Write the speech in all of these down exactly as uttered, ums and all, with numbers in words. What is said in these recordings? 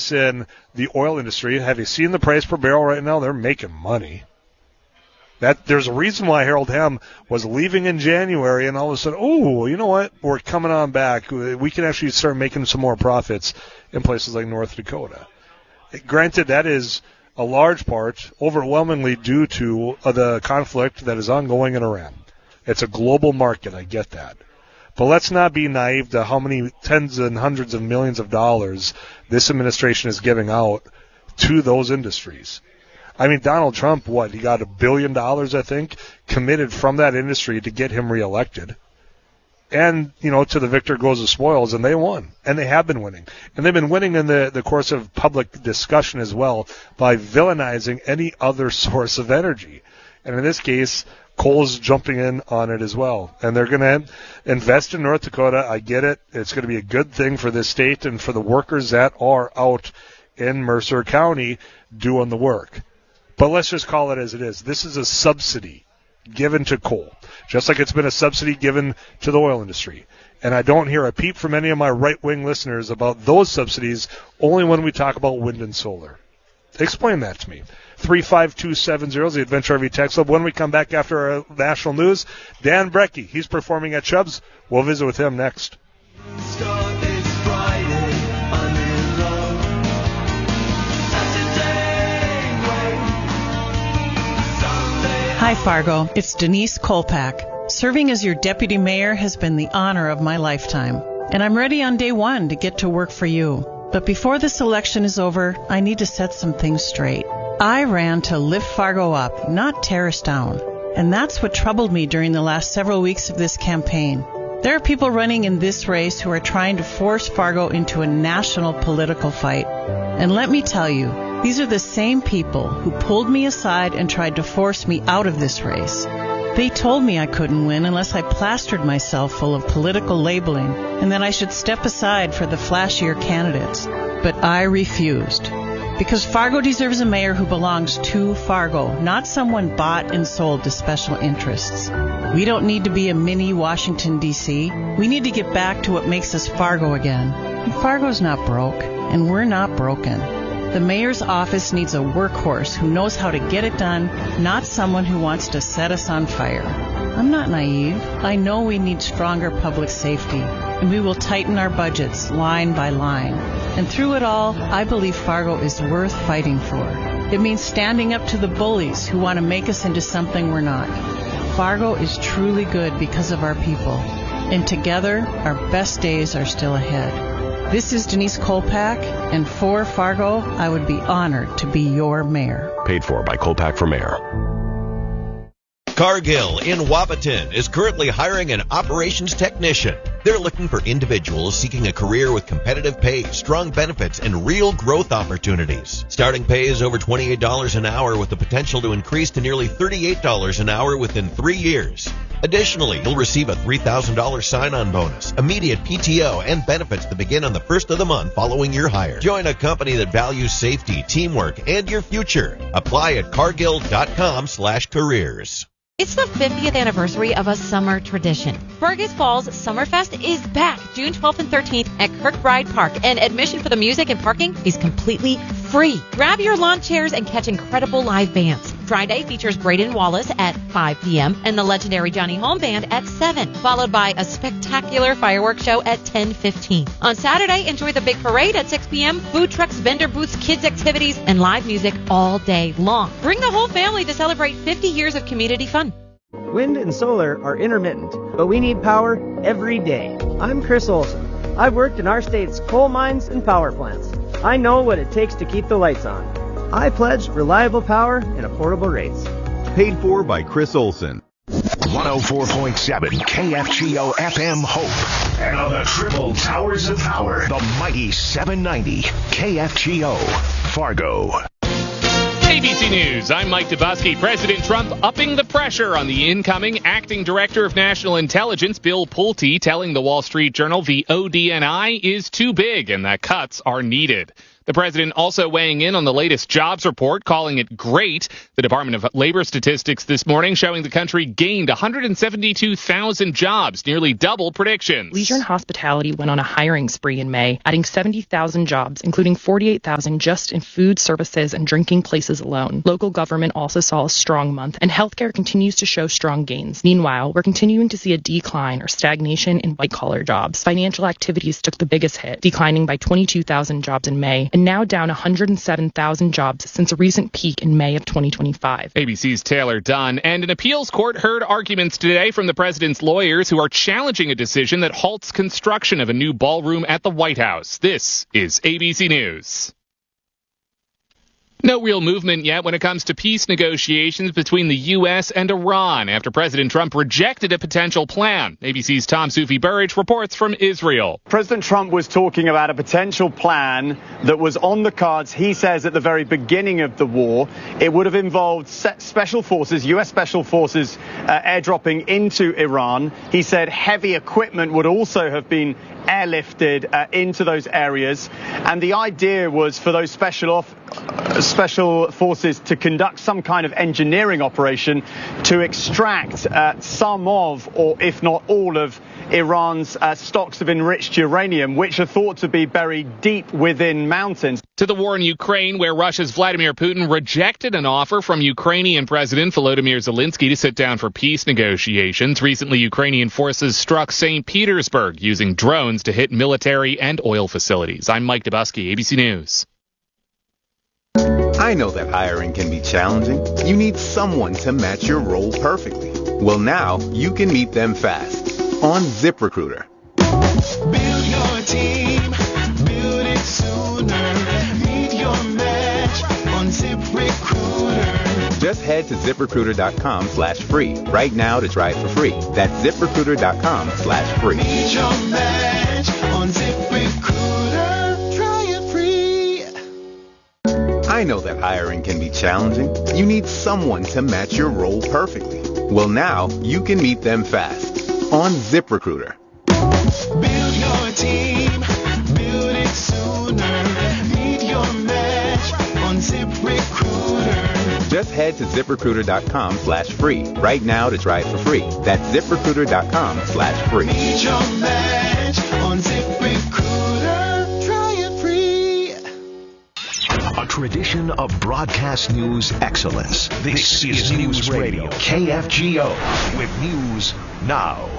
place in the oil industry. Have you seen the price per barrel right now? They're making money. That there's a reason why Harold Hamm was leaving in January, and all of a sudden, oh, you know what? We're coming on back. We can actually start making some more profits in places like North Dakota. Granted, that is a large part, overwhelmingly due to uh, the conflict that is ongoing in Iran. It's a global market, I get that. But let's not be naive to how many tens and hundreds of millions of dollars this administration is giving out to those industries. I mean, Donald Trump, what, he got a billion dollars, I think, committed from that industry to get him reelected. And, you know, to the victor goes the spoils, and they won. And they have been winning. And they've been winning in the, the course of public discussion as well by villainizing any other source of energy. And in this case, coal's jumping in on it as well. And they're going to invest in North Dakota. I get it. It's going to be a good thing for this state and for the workers that are out in Mercer County doing the work. But let's just call it as it is. This is a subsidy given to coal, just like it's been a subsidy given to the oil industry. And I don't hear a peep from any of my right-wing listeners about those subsidies, only when we talk about wind and solar. Explain that to me. three five two seven zero is the Adventure R V text club. When we come back after our national news, Dan Brecky, he's performing at Chubb's. We'll visit with him next. Hi, Fargo. It's Denise Kolpak. Serving as your deputy mayor has been the honor of my lifetime, and I'm ready on day one to get to work for you. But before this election is over, I need to set some things straight. I ran to lift Fargo up, not tear us down. And that's what troubled me during the last several weeks of this campaign. There are people running in this race who are trying to force Fargo into a national political fight. And let me tell you, these are the same people who pulled me aside and tried to force me out of this race. They told me I couldn't win unless I plastered myself full of political labeling and that I should step aside for the flashier candidates. But I refused. Because Fargo deserves a mayor who belongs to Fargo, not someone bought and sold to special interests. We don't need to be a mini Washington, D C We need to get back to what makes us Fargo again. And Fargo's not broke, and we're not broken. The mayor's office needs a workhorse who knows how to get it done, not someone who wants to set us on fire. I'm not naive. I know we need stronger public safety, and we will tighten our budgets line by line. And through it all, I believe Fargo is worth fighting for. It means standing up to the bullies who want to make us into something we're not. Fargo is truly good because of our people, and together, our best days are still ahead. This is Denise Kolpak, and for Fargo, I would be honored to be your mayor. Paid for by Kolpak for Mayor. Cargill in Wapaton is currently hiring an operations technician. They're looking for individuals seeking a career with competitive pay, strong benefits, and real growth opportunities. Starting pay is over twenty-eight dollars an hour with the potential to increase to nearly thirty-eight dollars an hour within three years. Additionally, you'll receive a three thousand dollars sign-on bonus, immediate P T O, and benefits that begin on the first of the month following your hire. Join a company that values safety, teamwork, and your future. Apply at cargill.com slash careers. It's the fiftieth anniversary of a summer tradition. Fergus Falls Summerfest is back June twelfth and thirteenth at Kirkbride Park, and admission for the music and parking is completely free. Grab your lawn chairs and catch incredible live bands. Friday features Braden Wallace at five p.m. and the legendary Johnny Home Band at seven, followed by a spectacular fireworks show at ten fifteen. On Saturday, enjoy the big parade at six p.m., food trucks, vendor booths, kids activities, and live music all day long. Bring the whole family to celebrate fifty years of community fun. Wind and solar are intermittent, but we need power every day. I'm Chris Olson. I've worked in our state's coal mines and power plants. I know what it takes to keep the lights on. I pledge reliable power and affordable rates. Paid for by Chris Olson. one oh four point seven K F G O F M Hope. And on the triple towers of power, the mighty seven ninety K F G O Fargo. A B C News, I'm Mike Dubusky. President Trump upping the pressure on the incoming acting director of national intelligence, Bill Pulte, telling the Wall Street Journal the O D N I is too big and that cuts are needed. The president also weighing in on the latest jobs report, calling it great. The Department of Labor statistics this morning showing the country gained one hundred seventy-two thousand jobs, nearly double predictions. Leisure and hospitality went on a hiring spree in May, adding seventy thousand jobs, including forty-eight thousand just in food, services, and drinking places alone. Local government also saw a strong month, and healthcare continues to show strong gains. Meanwhile, we're continuing to see a decline or stagnation in white-collar jobs. Financial activities took the biggest hit, declining by twenty-two thousand jobs in May, and now down one hundred seven thousand jobs since a recent peak in May of twenty twenty-five. A B C's Taylor Dunn. And an appeals court heard arguments today from the president's lawyers who are challenging a decision that halts construction of a new ballroom at the White House. This is A B C News. No real movement yet when it comes to peace negotiations between the U S and Iran after President Trump rejected a potential plan. A B C's Tom Sufi Burridge reports from Israel. President Trump was talking about a potential plan that was on the cards, he says, at the very beginning of the war. It would have involved special forces, U S special forces, uh, airdropping into Iran. He said heavy equipment would also have been airlifted uh, into those areas. And the idea was for those special off, uh, special forces to conduct some kind of engineering operation to extract uh, some of, or if not all of, Iran's uh, stocks of enriched uranium, which are thought to be buried deep within mountains. To the war in Ukraine, where Russia's Vladimir Putin rejected an offer from Ukrainian President Volodymyr Zelensky to sit down for peace negotiations. Recently, Ukrainian forces struck Saint Petersburg using drones to hit military and oil facilities. I'm Mike Dubusky, A B C News. I know that hiring can be challenging. You need someone to match your role perfectly. Well, now you can meet them fast on ZipRecruiter. Build your team, build it sooner. Meet your match on ZipRecruiter. Just head to ZipRecruiter.com slash free right now to try it for free. That's ZipRecruiter.com slash free. Meet your match on ZipRecruiter. Try it free. I know that hiring can be challenging. You need someone to match your role perfectly. Well, now you can meet them fast on ZipRecruiter. Build your team, build it sooner. Meet your match on ZipRecruiter. Just head to ZipRecruiter.com slash free right now to try it for free. That's ZipRecruiter.com slash free. Meet your match on ZipRecruiter. Try it free. A tradition of broadcast news excellence. This, this is News Radio, K F G O, with News Now.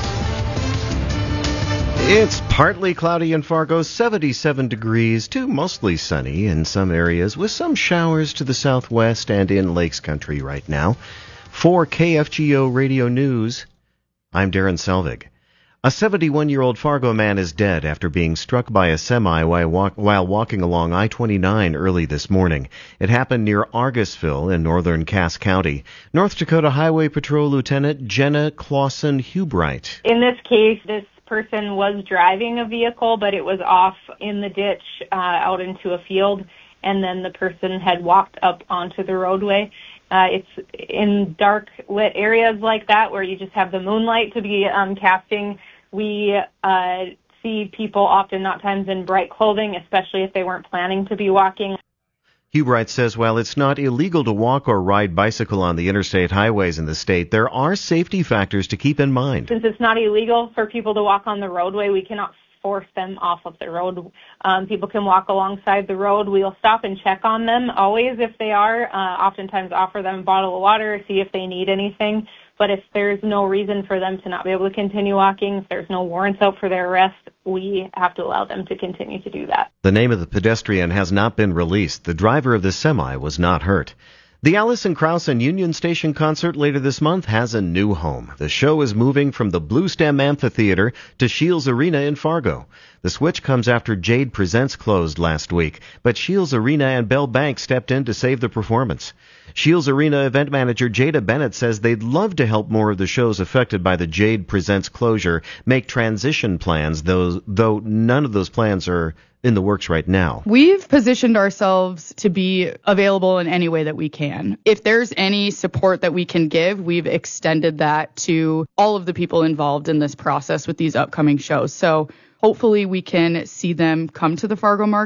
It's partly cloudy in Fargo, seventy-seven degrees to mostly sunny in some areas, with some showers to the southwest and in Lakes Country right now. For K F G O Radio News, I'm Darren Selvig. A seventy-one-year-old Fargo man is dead after being struck by a semi while, walk, while walking along I twenty-nine early this morning. It happened near Argusville in northern Cass County. North Dakota Highway Patrol Lieutenant Jenna Clausen Hubright. In this case, this person was driving a vehicle, but it was off in the ditch uh, out into a field, and then the person had walked up onto the roadway. Uh, it's in dark lit areas like that where you just have the moonlight to be um, casting. We uh, see people often, not times, in bright clothing, especially if they weren't planning to be walking. Hubright says while it's not illegal to walk or ride bicycle on the interstate highways in the state, there are safety factors to keep in mind. Since it's not illegal for people to walk on the roadway, we cannot force them off of the road. Um, people can walk alongside the road. We'll stop and check on them always if they are. Uh, oftentimes offer them a bottle of water, see if they need anything. But if there's no reason for them to not be able to continue walking, if there's no warrants out for their arrest, we have to allow them to continue to do that. The name of the pedestrian has not been released. The driver of the semi was not hurt. The Alison Krauss and Union Station concert later this month has a new home. The show is moving from the Blue Stem Amphitheater to Shields Arena in Fargo. The switch comes after Jade Presents closed last week, but Shields Arena and Bell Bank stepped in to save the performance. Shields Arena event manager Jada Bennett says they'd love to help more of the shows affected by the Jade Presents closure make transition plans, though, though none of those plans are in the works right now. We've positioned ourselves to be available in any way that we can. If there's any support that we can give, we've extended that to all of the people involved in this process with these upcoming shows. So hopefully we can see them come to the Fargo market.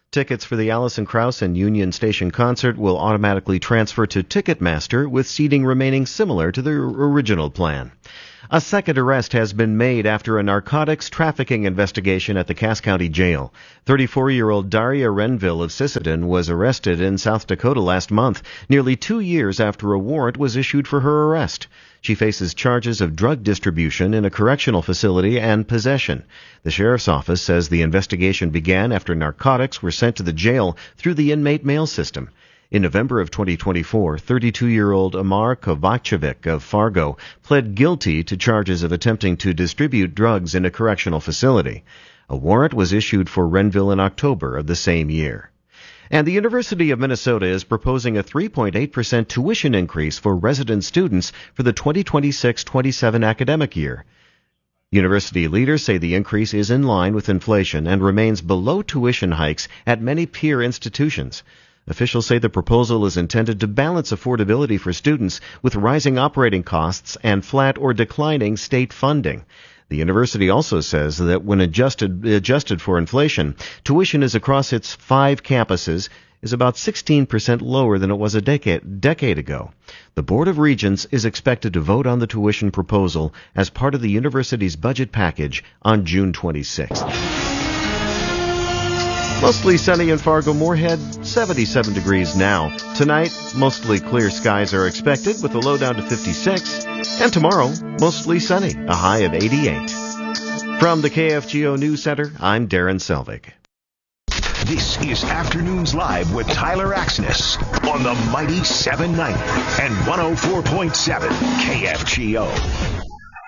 Tickets for the Alison Krauss and Union Station concert will automatically transfer to Ticketmaster, with seating remaining similar to the original plan. A second arrest has been made after a narcotics trafficking investigation at the Cass County Jail. thirty-four-year-old Daria Renville of Sisseton was arrested in South Dakota last month, nearly two years after a warrant was issued for her arrest. She faces charges of drug distribution in a correctional facility and possession. The sheriff's office says the investigation began after narcotics were sent to the jail through the inmate mail system. In November of twenty twenty-four, thirty-two-year-old Amar Kovacevic of Fargo pled guilty to charges of attempting to distribute drugs in a correctional facility. A warrant was issued for Renville in October of the same year. And the University of Minnesota is proposing a three point eight percent tuition increase for resident students for the twenty twenty-six twenty-seven academic year. University leaders say the increase is in line with inflation and remains below tuition hikes at many peer institutions. Officials say the proposal is intended to balance affordability for students with rising operating costs and flat or declining state funding. The university also says that when adjusted adjusted for inflation, tuition is across its five campuses is about sixteen percent lower than it was a decade, decade ago. The Board of Regents is expected to vote on the tuition proposal as part of the university's budget package on June twenty-sixth. Mostly sunny in Fargo-Moorhead, seventy-seven degrees now. Tonight, mostly clear skies are expected with a low down to fifty-six. And tomorrow, mostly sunny, a high of eighty-eight. From the K F G O News Center, I'm Darren Selvig. This is Afternoons Live with Tyler Axness on the Mighty seven ninety and one oh four point seven K F G O.